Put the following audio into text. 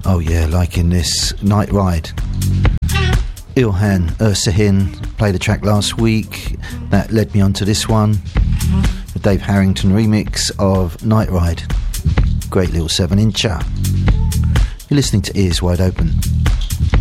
Oh yeah, liking this. Night Ride. Ilhan Ersahin played a track last week that led me onto this one. The Dave Harrington remix of Night Ride. Great little 7-incher. You're listening to Ears Wide Open.